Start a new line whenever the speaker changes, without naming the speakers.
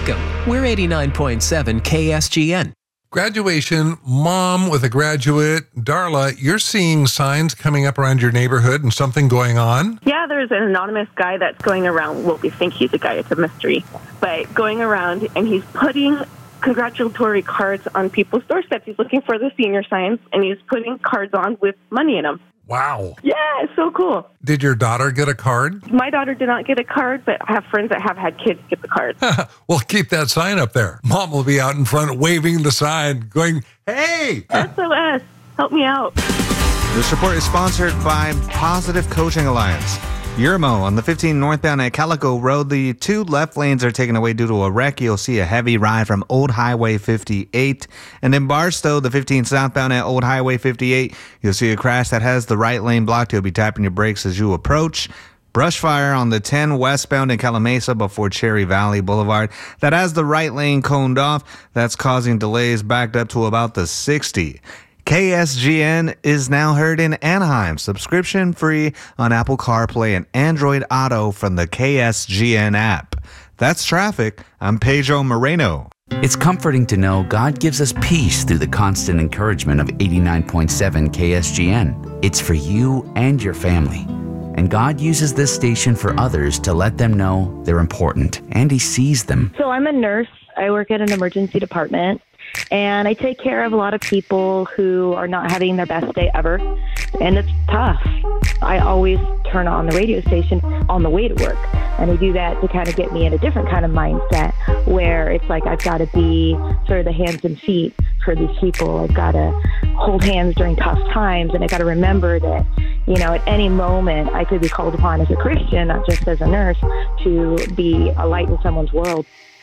Welcome. We're 89.7 KSGN.
Graduation, mom with a graduate. Darla, you're seeing signs coming up around your neighborhood and something going on?
Yeah, there's an anonymous guy that's going around. Well, we think he's a guy. It's a mystery. But going around, and he's putting congratulatory cards on people's doorsteps. He's looking for the senior signs, and he's putting cards on with money in them.
Wow.
Yeah, it's so cool.
Did your daughter get a card?
My daughter did not get a card, but I have friends that have had kids get the card.
Well, keep that sign up there. Mom will be out in front waving the sign, going, hey!
SOS, help me out.
This report is sponsored by Positive Coaching Alliance. Yermo on the 15 northbound at Calico Road, the 2 left lanes are taken away due to a wreck. You'll see a heavy ride from Old Highway 58. And in Barstow, the 15 southbound at Old Highway 58, you'll see a crash that has the right lane blocked. You'll be tapping your brakes as you approach. Brush fire on the 10 westbound in Calimesa before Cherry Valley Boulevard. That has the right lane coned off. That's causing delays backed up to about the 60. KSGN is now heard in Anaheim, subscription free on Apple CarPlay and Android Auto from the KSGN app. That's traffic. I'm Pedro Moreno.
It's comforting to know God gives us peace through the constant encouragement of 89.7 KSGN. It's for you and your family. And God uses this station for others to let them know they're important, and He sees them.
So I'm a nurse. I work at an emergency department, and I take care of a lot of people who are not having their best day ever, and it's tough. I always turn on the radio station on the way to work, and I do that to kind of get me in a different kind of mindset where it's like I've got to be sort of the hands and feet for these people. I've got to hold hands during tough times, and I've got to remember that, you know, at any moment I could be called upon as a Christian, not just as a nurse, to be a light in someone's world.